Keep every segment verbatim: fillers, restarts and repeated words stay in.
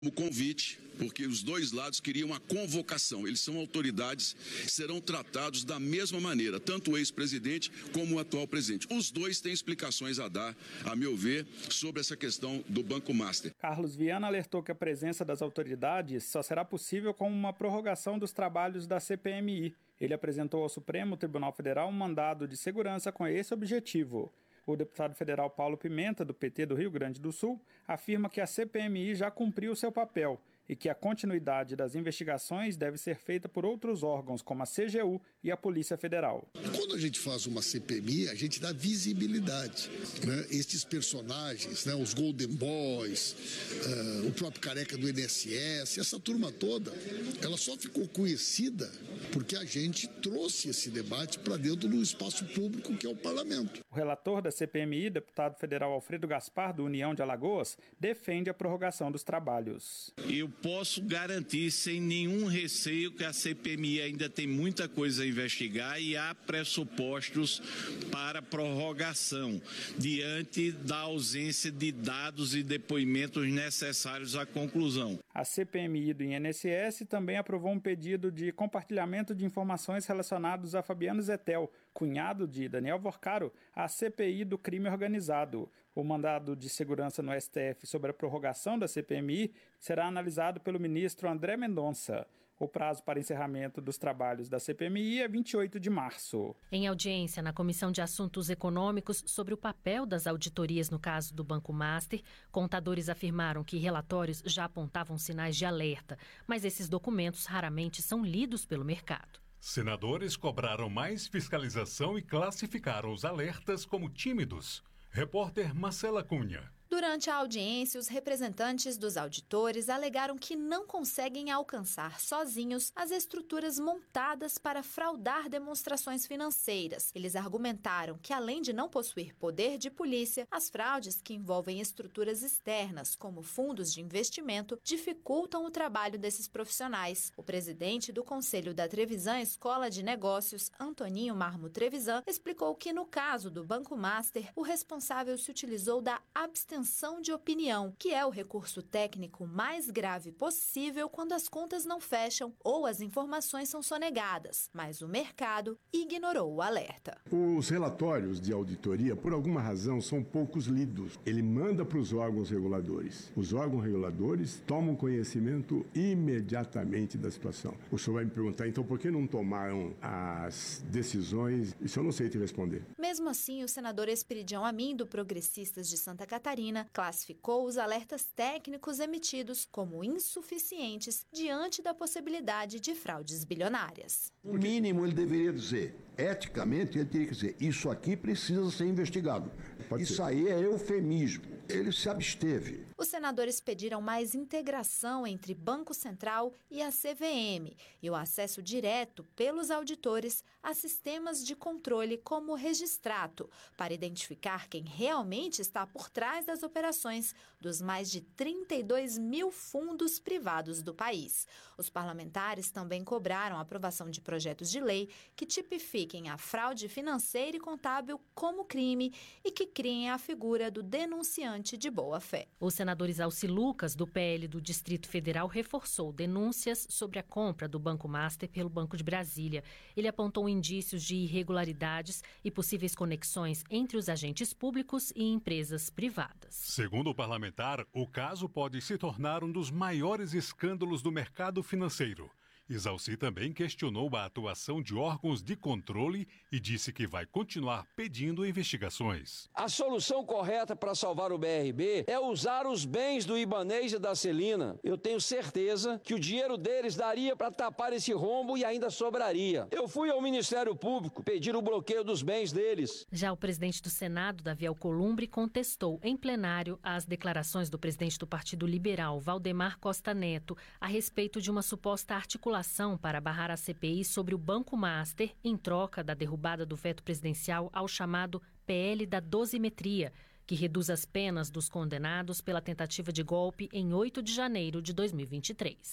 O convite, porque os dois lados queriam a convocação. Eles são autoridades, serão tratados da mesma maneira, tanto o ex-presidente como o atual presidente. Os dois têm explicações a dar, a meu ver, sobre essa questão do Banco Master. Carlos Viana alertou que a presença das autoridades só será possível com uma prorrogação dos trabalhos da C P M I. Ele apresentou ao Supremo Tribunal Federal um mandado de segurança com esse objetivo. O deputado federal Paulo Pimenta, do P T do Rio Grande do Sul, afirma que a C P M I já cumpriu seu papel e que a continuidade das investigações deve ser feita por outros órgãos, como a C G U e a Polícia Federal. Quando a gente faz uma C P M I, a gente dá visibilidade, né? Estes personagens, né? Os Golden Boys, uh, o próprio careca do I N S S, essa turma toda, ela só ficou conhecida porque a gente trouxe esse debate para dentro do espaço público que é o parlamento. O relator da C P M I, deputado federal Alfredo Gaspar, do União de Alagoas, defende a prorrogação dos trabalhos. Eu posso garantir sem nenhum receio que a C P M I ainda tem muita coisa a investigar e há pressupostos para prorrogação, diante da ausência de dados e depoimentos necessários à conclusão. A C P M I do I N S S também aprovou um pedido de compartilhamento de informações relacionados a Fabiano Zettel, cunhado de Daniel Vorcaro, à C P I do crime organizado. O mandado de segurança no S T F sobre a prorrogação da C P M I será analisado pelo ministro André Mendonça. O prazo para encerramento dos trabalhos da C P M I é vinte e oito de março. Em audiência na Comissão de Assuntos Econômicos sobre o papel das auditorias no caso do Banco Master, contadores afirmaram que relatórios já apontavam sinais de alerta, mas esses documentos raramente são lidos pelo mercado. Senadores cobraram mais fiscalização e classificaram os alertas como tímidos. Repórter Marcela Cunha. Durante a audiência, os representantes dos auditores alegaram que não conseguem alcançar sozinhos as estruturas montadas para fraudar demonstrações financeiras. Eles argumentaram que, além de não possuir poder de polícia, as fraudes que envolvem estruturas externas, como fundos de investimento, dificultam o trabalho desses profissionais. O presidente do Conselho da Trevisan Escola de Negócios, Antoninho Marmo Trevisan, explicou que, no caso do Banco Master, o responsável se utilizou da abstenção de opinião, que é o recurso técnico mais grave possível quando as contas não fecham ou as informações são sonegadas, mas o mercado ignorou o alerta. Os relatórios de auditoria, por alguma razão, são poucos lidos. Ele manda para os órgãos reguladores. Os órgãos reguladores tomam conhecimento imediatamente da situação. O senhor vai me perguntar, então, por que não tomaram as decisões? Isso eu não sei te responder. Mesmo assim, o senador Esperidião Amin, do Progressistas de Santa Catarina, classificou os alertas técnicos emitidos como insuficientes diante da possibilidade de fraudes bilionárias. O mínimo ele deveria dizer, eticamente ele teria que dizer, isso aqui precisa ser investigado. Pode isso ser. Aí é eufemismo. Ele se absteve. Os senadores pediram mais integração entre Banco Central e a C V M e o acesso direto pelos auditores a sistemas de controle como o Registrato, para identificar quem realmente está por trás das operações dos mais de trinta e dois mil fundos privados do país. Os parlamentares também cobraram a aprovação de projetos de lei que tipifiquem a fraude financeira e contábil como crime e que criem a figura do denunciante de boa-fé. O senador Isalci Lucas, do P L do Distrito Federal, reforçou denúncias sobre a compra do Banco Master pelo Banco de Brasília. Ele apontou indícios de irregularidades e possíveis conexões entre os agentes públicos e empresas privadas. Segundo o parlamentar, o caso pode se tornar um dos maiores escândalos do mercado financeiro. Isalci também questionou a atuação de órgãos de controle e disse que vai continuar pedindo investigações. A solução correta para salvar o B R B é usar os bens do Ibanez e da Celina. Eu tenho certeza que o dinheiro deles daria para tapar esse rombo e ainda sobraria. Eu fui ao Ministério Público pedir o bloqueio dos bens deles. Já o presidente do Senado, Davi Alcolumbre, contestou em plenário as declarações do presidente do Partido Liberal, Valdemar Costa Neto, a respeito de uma suposta articulação para barrar a C P I sobre o Banco Master em troca da derrubada do veto presidencial ao chamado P L da dosimetria, que reduz as penas dos condenados pela tentativa de golpe em oito de janeiro de dois mil e vinte e três.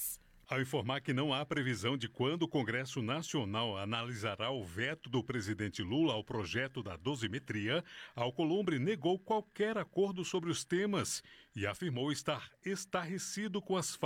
Ao informar que não há previsão de quando o Congresso Nacional analisará o veto do presidente Lula ao projeto da dosimetria, Alcolumbre negou qualquer acordo sobre os temas e afirmou estar estarrecido com as